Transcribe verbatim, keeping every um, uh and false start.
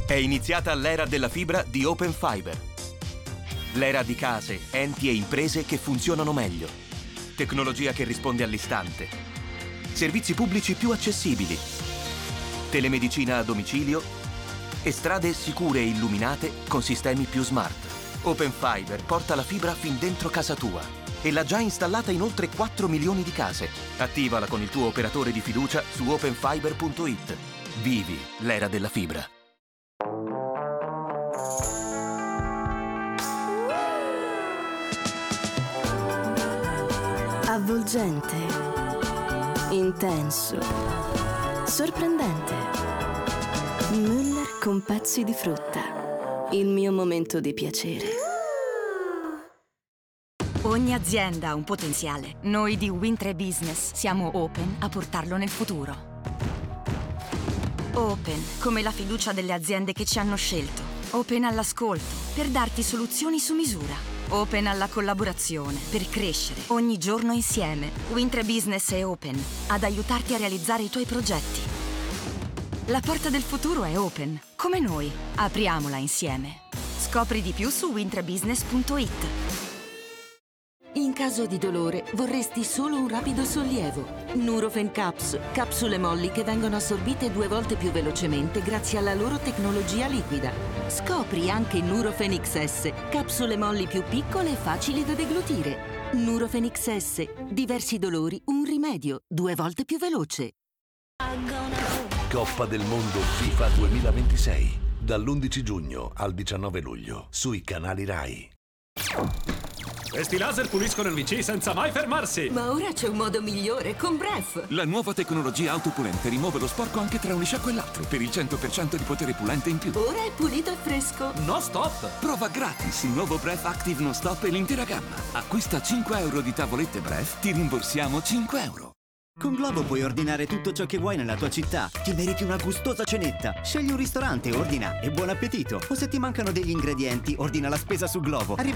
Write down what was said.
È iniziata l'era della fibra di Open Fiber. L'era di case, enti e imprese che funzionano meglio. Tecnologia che risponde all'istante. Servizi pubblici più accessibili. Telemedicina a domicilio e strade sicure e illuminate con sistemi più smart. Open Fiber porta la fibra fin dentro casa tua e l'ha già installata in oltre quattro milioni di case. Attivala con il tuo operatore di fiducia su open fiber punto it. Vivi l'era della fibra. Avvolgente, intenso, sorprendente. Müller con pezzi di frutta. Il mio momento di piacere. Ogni azienda ha un potenziale. Noi di Wind Business siamo open a portarlo nel futuro. Open come la fiducia delle aziende che ci hanno scelto. Open all'ascolto per darti soluzioni su misura. Open alla collaborazione per crescere ogni giorno insieme. Wind Business è open ad aiutarti a realizzare i tuoi progetti. La porta del futuro è open, come noi. Apriamola insieme. Scopri di più su wind business punto it. In caso di dolore vorresti solo un rapido sollievo. Nurofen Caps, capsule molli che vengono assorbite due volte più velocemente grazie alla loro tecnologia liquida. Scopri anche Nurofen X S, capsule molli più piccole e facili da deglutire. Nurofen X S, diversi dolori, un rimedio, due volte più veloce. Coppa del Mondo FIFA duemilaventisei, dall'undici giugno al diciannove luglio, sui canali Rai. Questi laser puliscono il V C senza mai fermarsi! Ma ora c'è un modo migliore, con Bref! La nuova tecnologia autopulente rimuove lo sporco anche tra un sciacquo e l'altro, per il cento per cento di potere pulente in più. Ora è pulito e fresco! No stop! Prova gratis il nuovo Bref Active No Stop e l'intera gamma. Acquista cinque euro di tavolette Bref, ti rimborsiamo cinque euro. Con Glovo puoi ordinare tutto ciò che vuoi nella tua città. Ti meriti una gustosa cenetta. Scegli un ristorante, ordina e buon appetito. O se ti mancano degli ingredienti, ordina la spesa su Glovo. Arriva